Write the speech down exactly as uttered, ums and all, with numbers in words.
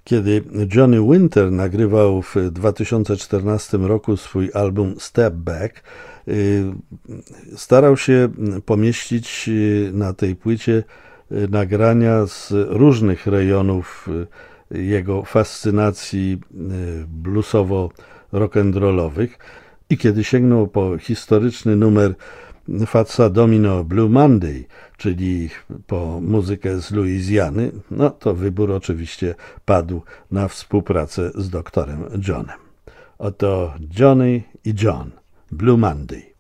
Kiedy Johnny Winter nagrywał w dwa tysiące czternastym roku swój album Step Back, starał się pomieścić na tej płycie nagrania z różnych rejonów jego fascynacji bluesowo-rock'n'rollowych i kiedy sięgnął po historyczny numer Fatsa Domino Blue Monday, czyli po muzykę z Luizjany, no to wybór oczywiście padł na współpracę z doktorem Johnem. Oto Johnny i John, Blue Monday.